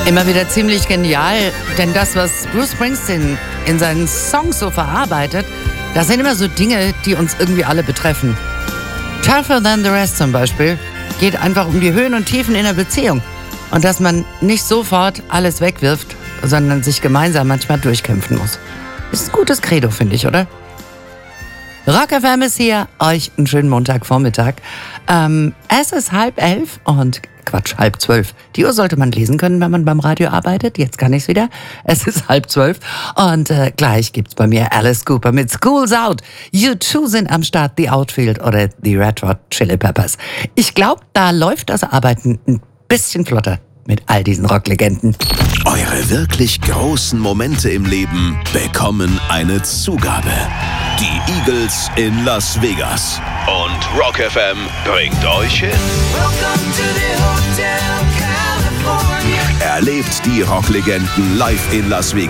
Immer wieder ziemlich genial, denn das, was Bruce Springsteen in seinen Songs so verarbeitet, das sind immer so Dinge, die uns irgendwie alle betreffen. Tougher Than the Rest zum Beispiel geht einfach um die Höhen und Tiefen in einer Beziehung. Und dass man nicht sofort alles wegwirft, sondern sich gemeinsam manchmal durchkämpfen muss. Ist ein gutes Credo, finde ich, oder? Rock FM ist hier, euch einen schönen Montagvormittag. Es ist 10:30 und Quatsch, 11:30. Die Uhr sollte man lesen können, wenn man beim Radio arbeitet. Jetzt kann ich's wieder. Es ist 11:30 und gleich gibt's bei mir Alice Cooper mit School's Out. U2 sind am Start, The Outfield oder The Red Hot Chili Peppers. Ich glaube, da läuft das Arbeiten ein bisschen flotter mit all diesen Rocklegenden. Eure wirklich großen Momente im Leben bekommen eine Zugabe. Die Eagles in Las Vegas. Und Rock FM bringt euch hin. Erlebt die Rocklegenden live in Las Vegas.